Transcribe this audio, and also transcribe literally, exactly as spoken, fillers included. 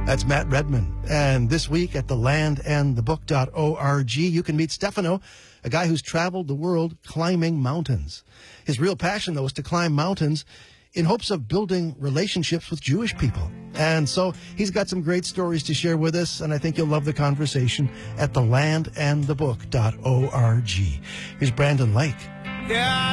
That's Matt Redman. And this week at the land and the book dot org, you can meet Stefano, a guy who's traveled the world climbing mountains. His real passion, though, is to climb mountains in hopes of building relationships with Jewish people. And so he's got some great stories to share with us, and I think you'll love the conversation at the land and the book dot org. Here's Brandon Lake. Yeah.